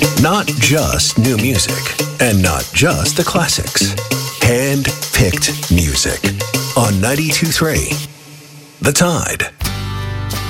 Not just new music, and not just the classics. Hand-picked music on 92.3 The Tide.